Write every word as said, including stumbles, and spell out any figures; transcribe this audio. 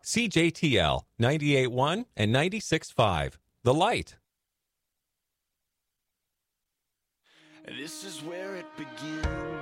C J T L ninety-eight point one and ninety-six point five. The Light. This is where it begins.